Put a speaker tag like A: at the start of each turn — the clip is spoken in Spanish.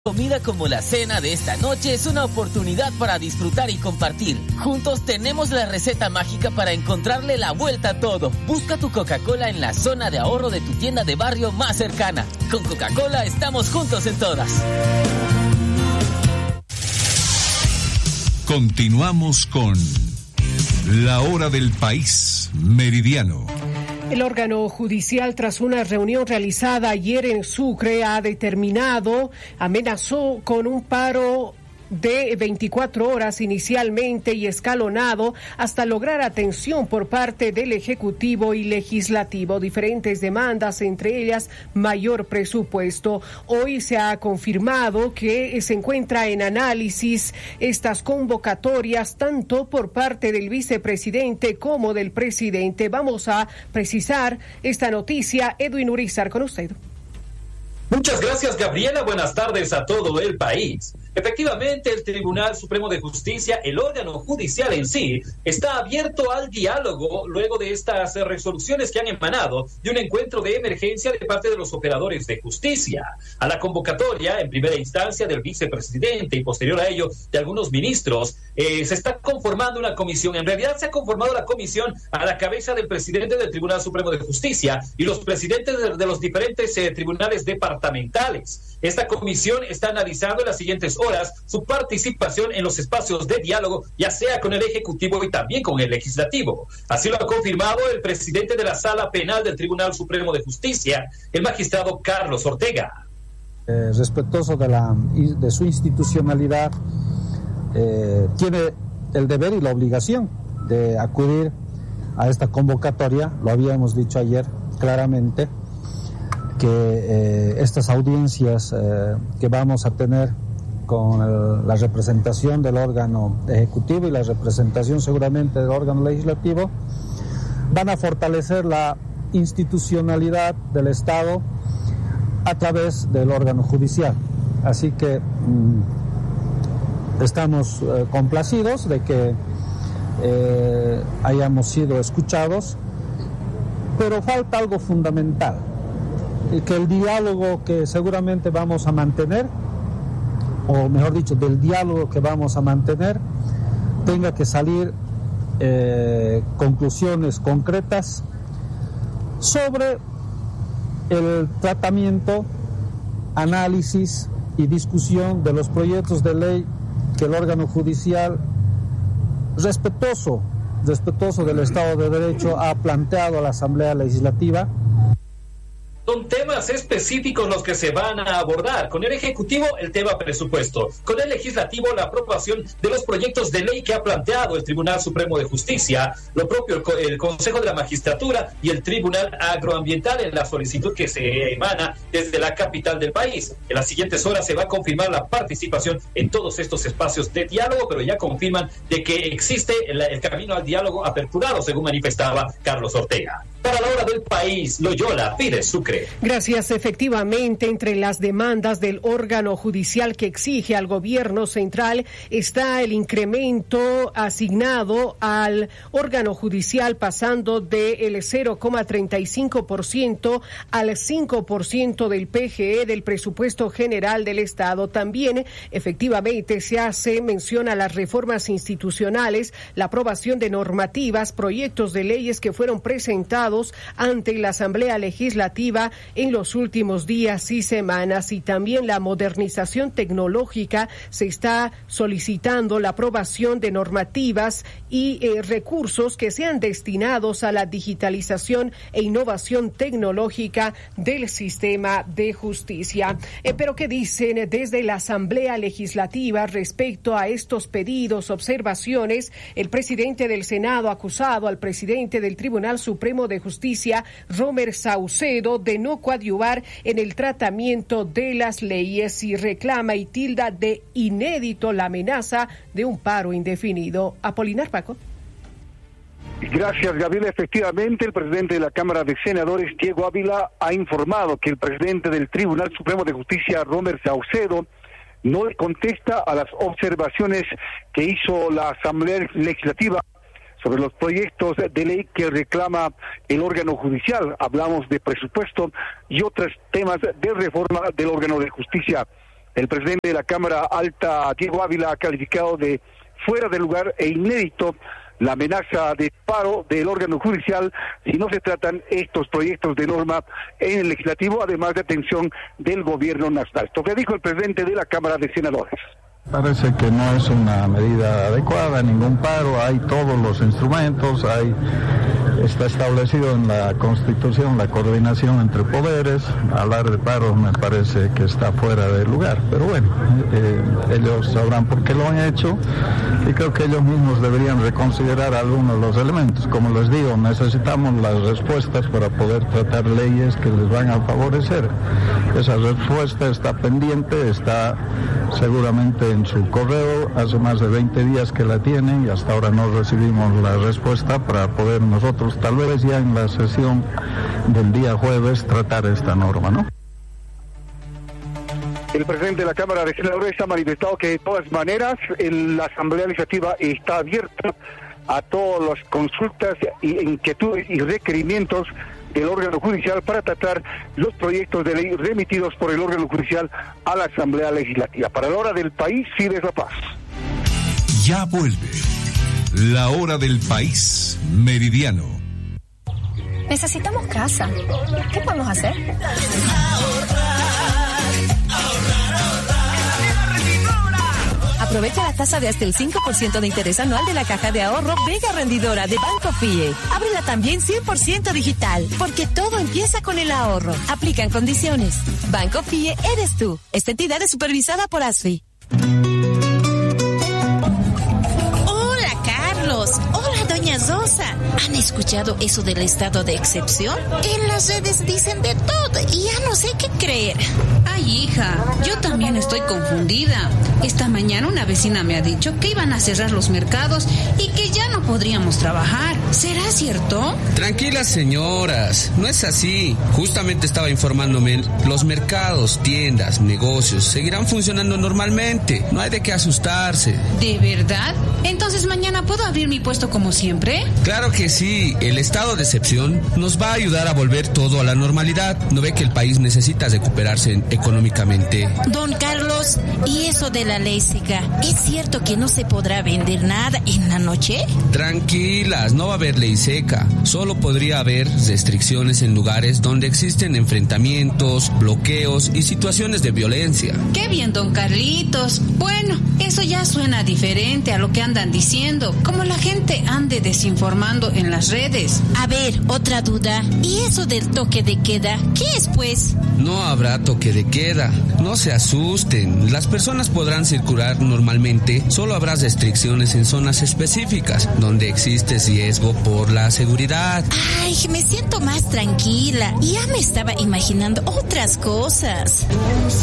A: Comida como la cena de esta noche es una oportunidad para disfrutar y compartir. Juntos tenemos la receta mágica para encontrarle la vuelta a todo. Busca tu Coca-Cola en la zona de ahorro de tu tienda de barrio más cercana. Con Coca-Cola estamos juntos en todas.
B: Continuamos con La Hora del País Meridiano.
C: El órgano judicial, tras una reunión realizada ayer en Sucre, amenazó con un paro de 24 horas inicialmente y escalonado hasta lograr atención por parte del Ejecutivo y Legislativo. Diferentes demandas, entre ellas mayor presupuesto. Hoy se ha confirmado que se encuentra en análisis estas convocatorias tanto por parte del vicepresidente como del presidente. Vamos a precisar esta noticia. Edwin Urizar, con usted.
D: Muchas gracias, Gabriela. Buenas tardes a todo el país. Efectivamente, el Tribunal Supremo de Justicia, el órgano judicial en sí, está abierto al diálogo luego de estas resoluciones que han emanado de un encuentro de emergencia de parte de los operadores de justicia. A la convocatoria, en primera instancia, del vicepresidente y posterior a ello de algunos ministros, se está conformando una comisión. En realidad se ha conformado la comisión a la cabeza del presidente del Tribunal Supremo de Justicia y los presidentes de los diferentes tribunales departamentales. Esta comisión está analizando en las siguientes horas su participación en los espacios de diálogo, ya sea con el Ejecutivo y también con el Legislativo. Así lo ha confirmado el presidente de la Sala Penal del Tribunal Supremo de Justicia, el magistrado Carlos Ortega.
E: Respetuoso de su institucionalidad, tiene el deber y la obligación de acudir a esta convocatoria. Lo habíamos dicho ayer claramente, que estas audiencias que vamos a tener con la representación del órgano ejecutivo y la representación seguramente del órgano legislativo van a fortalecer la institucionalidad del Estado a través del órgano judicial. Así que estamos complacidos de que hayamos sido escuchados, pero falta algo fundamental, que el diálogo que seguramente vamos a mantener, o mejor dicho, del diálogo que vamos a mantener, tenga que salir conclusiones concretas sobre el tratamiento, análisis y discusión de los proyectos de ley que el órgano judicial, respetuoso del Estado de Derecho, ha planteado a la Asamblea Legislativa.
D: Son temas específicos los que se van a abordar. Con el Ejecutivo, el tema presupuesto. Con el Legislativo, la aprobación de los proyectos de ley que ha planteado el Tribunal Supremo de Justicia, lo propio el Consejo de la Magistratura y el Tribunal Agroambiental en la solicitud que se emana desde la capital del país. En las siguientes horas se va a confirmar la participación en todos estos espacios de diálogo, pero ya confirman de que existe el camino al diálogo aperturado, según manifestaba Carlos Ortega. Para la Hora del País, Loyola Pires Sucre.
C: Gracias. Efectivamente, entre las demandas del órgano judicial que exige al gobierno central está el incremento asignado al órgano judicial, pasando del 0,35% al 5% del PGE, del presupuesto general del Estado. También, efectivamente, se hace mención a las reformas institucionales, la aprobación de normativas, proyectos de leyes que fueron presentados ante la Asamblea Legislativa en los últimos días y semanas, y también la modernización tecnológica. Se está solicitando la aprobación de normativas y recursos que sean destinados a la digitalización e innovación tecnológica del sistema de justicia. Pero ¿qué dicen desde la Asamblea Legislativa respecto a estos pedidos, observaciones? El presidente del Senado ha acusado al presidente del Tribunal Supremo de Justicia, Romer Saucedo, de no coadyuvar en el tratamiento de las leyes, y reclama y tilda de inédito la amenaza de un paro indefinido. Apolinar Paco.
F: Gracias, Gabriela. Efectivamente, el presidente de la Cámara de Senadores, Diego Ávila, ha informado que el presidente del Tribunal Supremo de Justicia, Romer Saucedo, no le contesta a las observaciones que hizo la Asamblea Legislativa sobre los proyectos de ley que reclama el órgano judicial. Hablamos de presupuesto y otros temas de reforma del órgano de justicia. El presidente de la Cámara Alta, Diego Ávila, ha calificado de fuera de lugar e inédito la amenaza de paro del órgano judicial si no se tratan estos proyectos de norma en el legislativo, además de atención del gobierno nacional. Esto que dijo el presidente de la Cámara de Senadores.
E: Parece que no es una medida adecuada, ningún paro, hay todos los instrumentos, está establecido en la Constitución la coordinación entre poderes. Hablar de paro me parece que está fuera de lugar, pero bueno, ellos sabrán por qué lo han hecho y creo que ellos mismos deberían reconsiderar algunos de los elementos. Como les digo, necesitamos las respuestas para poder tratar leyes que les van a favorecer. Esa respuesta está pendiente, está seguramente en su correo, hace más de 20 días que la tienen y hasta ahora no recibimos la respuesta para poder nosotros tal vez ya en la sesión del día jueves tratar esta norma, ¿no?
F: El presidente de la Cámara de Senadores ha manifestado que de todas maneras la Asamblea Legislativa está abierta a todas las consultas y inquietudes y requerimientos del órgano judicial para tratar los proyectos de ley remitidos por el órgano judicial a la Asamblea Legislativa. Para la hora del país, Fides La Paz.
B: Ya vuelve la hora del país meridiano.
G: Necesitamos casa. ¿Qué podemos hacer? Aprovecha la tasa de hasta el 5% de interés anual de la caja de ahorro Vega Rendidora de Banco FIE. Ábrela también 100% digital, porque todo empieza con el ahorro. Aplican condiciones. Banco FIE eres tú. Esta entidad es supervisada por ASFI.
H: Hola, Carlos. Hola, doña Zosa. ¿Han escuchado eso del estado de excepción? En las redes dicen de todo y ya no sé qué creer.
I: Ay, hija, yo también estoy confundida. Esta mañana una vecina me ha dicho que iban a cerrar los mercados y que ya no podríamos trabajar. ¿Será cierto?
J: Tranquilas, señoras, no es así. Justamente estaba informándome, los mercados, tiendas, negocios seguirán funcionando normalmente. No hay de qué asustarse.
I: ¿De verdad? Entonces mañana ¿puedo abrir mi puesto como siempre?
J: Claro que sí, el estado de excepción nos va a ayudar a volver todo a la normalidad. ¿No ve que el país necesita recuperarse económicamente?
H: Don Carlos, ¿y eso de la ley seca? ¿Es cierto que no se podrá vender nada en la noche?
J: Tranquilas, no va a haber ley seca. Solo podría haber restricciones en lugares donde existen enfrentamientos, bloqueos y situaciones de violencia.
I: ¡Qué bien, don Carlitos! Bueno, eso ya suena diferente a lo que andan diciendo, como la gente ande desinformando en las redes.
H: A ver, otra duda. ¿Y eso del toque de queda? ¿Qué es, pues?
J: No habrá toque de queda. No se asusten. Las personas podrán circular normalmente. Solo habrá restricciones en zonas específicas donde existe riesgo por la seguridad.
H: Ay, me siento más tranquila. Ya me estaba imaginando otras cosas.